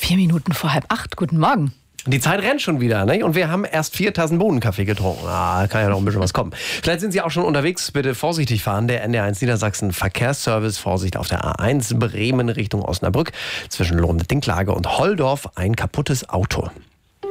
4 Minuten vor 7:30. Guten Morgen. Die Zeit rennt schon wieder, ne? Und wir haben erst 4 Tassen Bohnenkaffee getrunken. Kann ja noch ein bisschen was kommen. Vielleicht sind Sie auch schon unterwegs. Bitte vorsichtig fahren. Der NDR1 Niedersachsen Verkehrsservice. Vorsicht auf der A1 Bremen Richtung Osnabrück. Zwischen Lohn-Dinklage und Holdorf ein kaputtes Auto.